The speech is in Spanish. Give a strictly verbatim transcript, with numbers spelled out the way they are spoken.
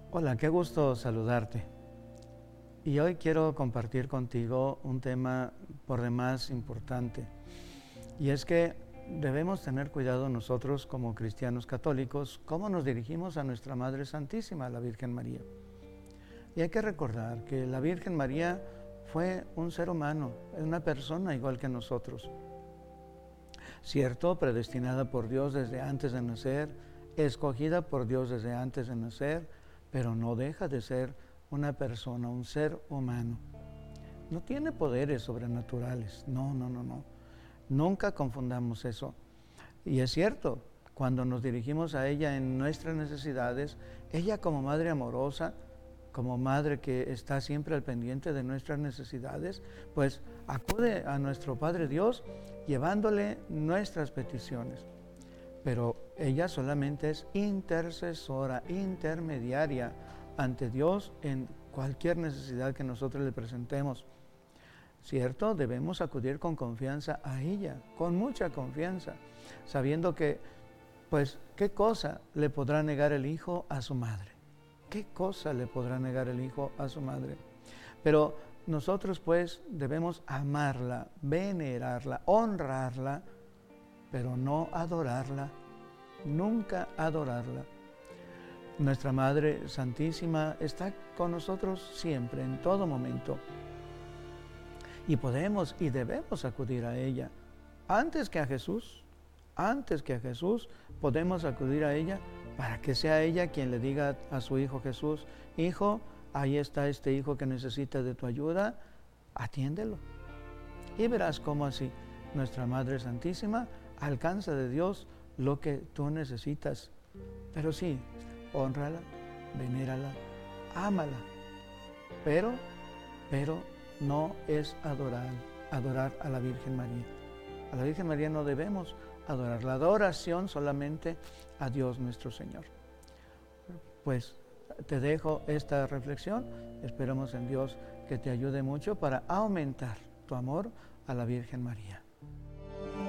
Hola, qué gusto saludarte. Y hoy quiero compartir contigo un tema por demás importante. Y es que debemos tener cuidado nosotros como cristianos católicos, cómo nos dirigimos a nuestra Madre Santísima, la Virgen María. Y hay que recordar que la Virgen María fue un ser humano, una persona igual que nosotros. Cierto, predestinada por Dios desde antes de nacer, escogida por Dios desde antes de nacer, pero no deja de ser una persona, un ser humano. No tiene poderes sobrenaturales, no, no, no, no. Nunca confundamos eso. Y es cierto, cuando nos dirigimos a ella en nuestras necesidades, ella como madre amorosa, como madre que está siempre al pendiente de nuestras necesidades, pues acude a nuestro Padre Dios llevándole nuestras peticiones. Pero ella solamente es intercesora, intermediaria ante Dios en cualquier necesidad que nosotros le presentemos. ¿Cierto? Debemos acudir con confianza a ella, con mucha confianza, sabiendo que, pues, ¿qué cosa le podrá negar el hijo a su madre? ¿Qué cosa le podrá negar el hijo a su madre? Pero nosotros, pues, debemos amarla, venerarla, honrarla, pero no adorarla, nunca adorarla. Nuestra Madre Santísima está con nosotros siempre, en todo momento. Y podemos y debemos acudir a ella. Antes que a Jesús, antes que a Jesús, podemos acudir a ella para que sea ella quien le diga a su Hijo Jesús: Hijo, ahí está este hijo que necesita de tu ayuda, atiéndelo. Y verás cómo así nuestra Madre Santísima alcanza de Dios lo que tú necesitas. Pero sí, hónrala, venérala, ámala. Pero, pero no es adorar, adorar a la Virgen María. A la Virgen María no debemos adorar. La adoración solamente a Dios nuestro Señor. Pues te dejo esta reflexión. Esperamos en Dios que te ayude mucho para aumentar tu amor a la Virgen María.